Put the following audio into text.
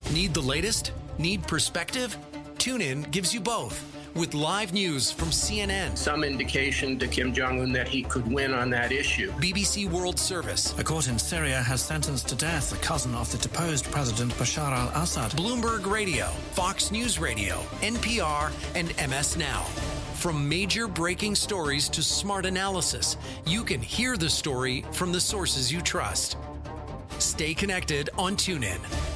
Need the latest? Need perspective? TuneIn gives you both. With live news from CNN. Some indication to Kim Jong-un that he could win on that issue. BBC World Service. A court in Syria has sentenced to death a cousin of the deposed President Bashar al-Assad. Bloomberg Radio, Fox News Radio, NPR, and MS Now. From major breaking stories to smart analysis, you can hear the story from the sources you trust. Stay connected on TuneIn.